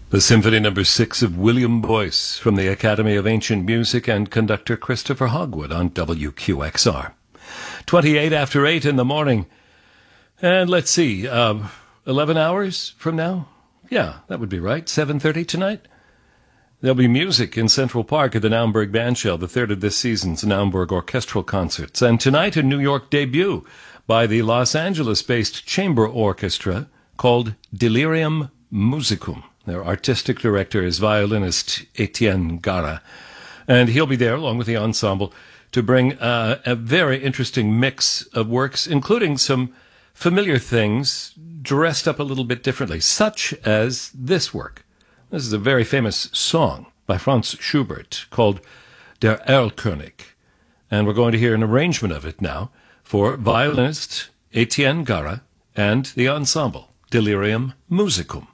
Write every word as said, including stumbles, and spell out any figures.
The Symphony Number Six of William Boyce from the Academy of Ancient Music and conductor Christopher Hogwood on W Q X R. twenty-eight after eight in the morning. And let's see, uh, eleven hours from now? Yeah, that would be right. seven thirty tonight? There'll be music in Central Park at the Naumburg Bandshell, the third of this season's Naumburg Orchestral Concerts. And tonight, a New York debut by the Los Angeles-based chamber orchestra called Delirium Musicum. Their artistic director is violinist Etienne Gara, and he'll be there along with the ensemble to bring uh, a very interesting mix of works, including some familiar things dressed up a little bit differently, such as this work. This is a very famous song by Franz Schubert called Der Erlkönig, and we're going to hear an arrangement of it now for violinist Etienne Gara and the ensemble Delirium Musicum.